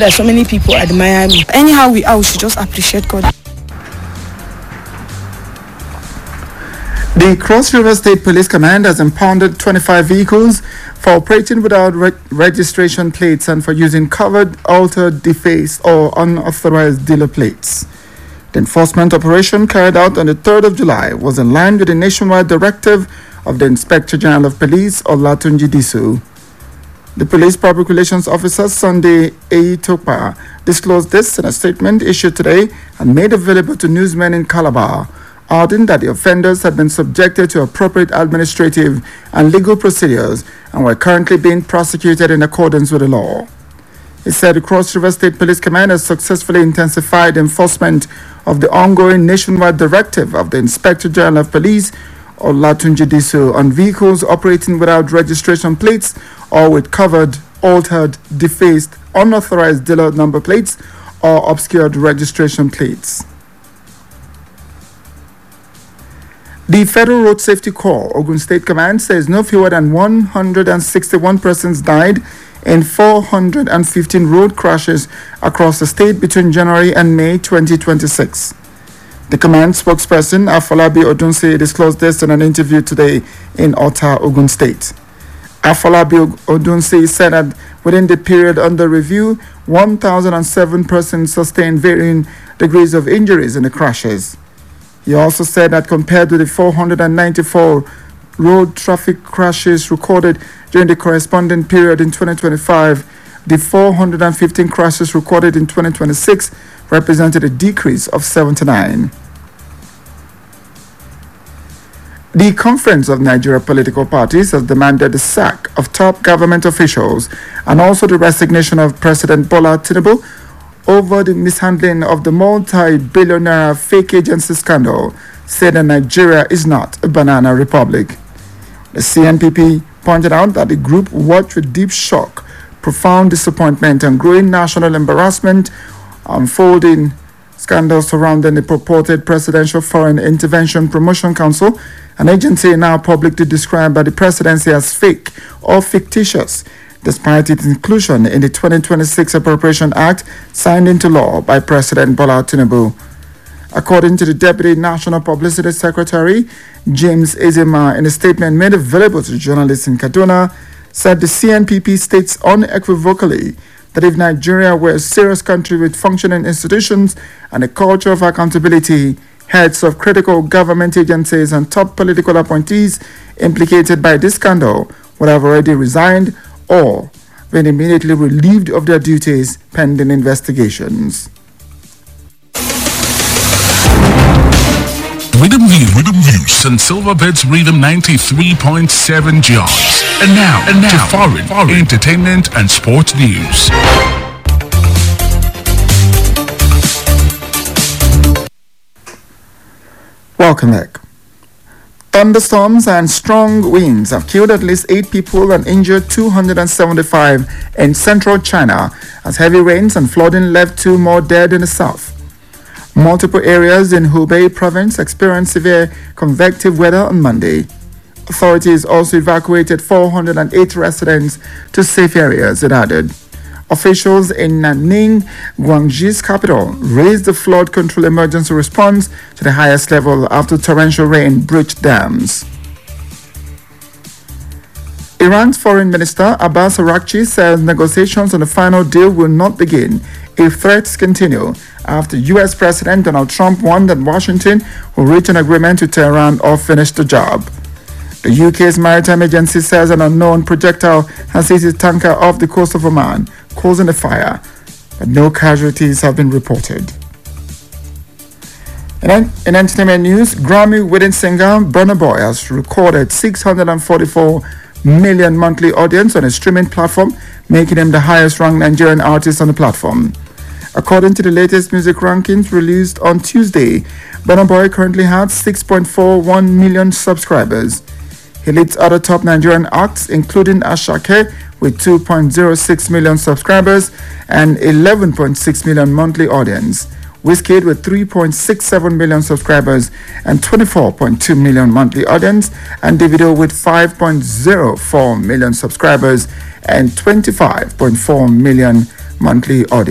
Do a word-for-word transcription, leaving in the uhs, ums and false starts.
that so many people admire me. Anyhow we are, we should just appreciate God. The Cross River State Police Command has impounded twenty-five vehicles for operating without re- registration plates and for using covered, altered, defaced, or unauthorized dealer plates. The enforcement operation carried out on the third of July was in line with the nationwide directive of the Inspector General of Police, Olatunji Disu. The Police Public Relations Officer, Sunday Eitopa, disclosed this in a statement issued today and made available to newsmen in Calabar, adding that the offenders had been subjected to appropriate administrative and legal procedures and were currently being prosecuted in accordance with the law. He said the Cross River State Police Command has successfully intensified enforcement of the ongoing nationwide directive of the Inspector General of Police, Olatunji Disu, on vehicles operating without registration plates or with covered, altered, defaced, unauthorized dealer number plates or obscured registration plates. The Federal Road Safety Corps, Ogun State Command, says no fewer than one hundred sixty-one persons died in four hundred fifteen road crashes across the state between January and May twenty twenty-six. The command spokesperson, Afolabi Odunsi, disclosed this in an interview today in Ota, Ogun State. Afolabi Odunsi said that within the period under review, one thousand seven persons sustained varying degrees of injuries in the crashes. He also said that compared to the four hundred ninety-four road traffic crashes recorded during the corresponding period in twenty twenty-five, the four hundred fifteen crashes recorded in twenty twenty-six represented a decrease of seventy-nine. The Conference of Nigeria Political Parties has demanded the sack of top government officials and also the resignation of President Bola Tinubu over the mishandling of the multi-billionaire fake agency scandal, said that Nigeria is not a banana republic. The C N P P pointed out that the group watched with deep shock, profound disappointment, and growing national embarrassment unfolding scandals surrounding the purported Presidential Foreign Intervention Promotion Council, an agency now publicly described by the presidency as fake or fictitious, despite its inclusion in the twenty twenty-six Appropriation Act signed into law by President Bola Tinubu. According to the Deputy National Publicity Secretary, James Ezema, in a statement made available to journalists in Kaduna, said the C N P P states unequivocally that if Nigeria were a serious country with functioning institutions and a culture of accountability, heads of critical government agencies and top political appointees implicated by this scandal would have already resigned or been immediately relieved of their duties pending investigations. Rhythm View, Rhythm View, Saint Silverbirds Rhythm ninety-three point seven jobs. And now, and now, to foreign, foreign entertainment and sports news. Welcome back. Thunderstorms and strong winds have killed at least eight people and injured two hundred seventy-five in central China as heavy rains and flooding left two more dead in the south. Multiple areas in Hubei province experienced severe convective weather on Monday. Authorities also evacuated four hundred eight residents to safe areas, it added. Officials in Nanning, Guangxi's capital, raised the flood control emergency response to the highest level after torrential rain breached dams. Iran's Foreign Minister Abbas Araghchi says negotiations on the final deal will not begin if threats continue after U S President Donald Trump warned that Washington will reach an agreement with Tehran or finish the job. The U K's maritime agency says an unknown projectile has hit a tanker off the coast of Oman, causing a fire, but no casualties have been reported. In, in entertainment news, Grammy-winning singer Burna Boy has recorded six hundred forty-four million monthly audience on a streaming platform, making him the highest-ranked Nigerian artist on the platform. According to the latest music rankings released on Tuesday, Burna Boy currently has six point four one million subscribers. He leads other top Nigerian acts, including Ashake, with two point zero six million subscribers and eleven point six million monthly audience. Wizkid with three point six seven million subscribers and twenty-four point two million monthly audience, and Davido with five point zero four million subscribers and twenty-five point four million monthly audience.